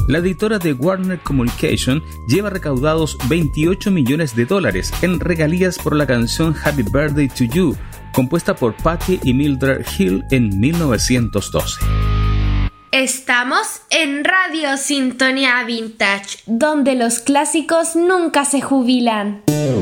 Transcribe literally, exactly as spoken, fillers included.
La editora de Warner Communication lleva recaudados veintiocho millones de dólares en regalías por la canción Happy Birthday to You, compuesta por Patti y Mildred Hill en mil novecientos doce. Estamos en Radio Sintonía Vintage, donde los clásicos nunca se jubilan.